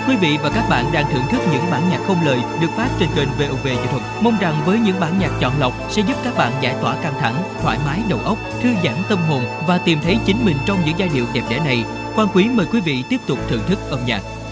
Quý vị và các bạn đang thưởng thức những bản nhạc không lời được phát trên kênh VOV Nghệ thuật. Mong rằng với những bản nhạc chọn lọc sẽ giúp các bạn giải tỏa căng thẳng, thoải mái đầu óc, thư giãn tâm hồn và tìm thấy chính mình trong những giai điệu đẹp đẽ này. Quang Quý mời quý vị tiếp tục thưởng thức âm nhạc.